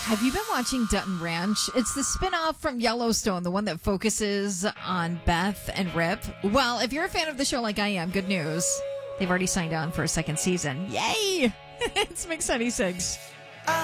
Have you been watching Dutton Ranch? It's the spinoff from Yellowstone, the one that focuses on Beth and Rip. Well, if you're a fan of the show like I am, good news. They've already signed on for a second season. Yay! It's Mix 96.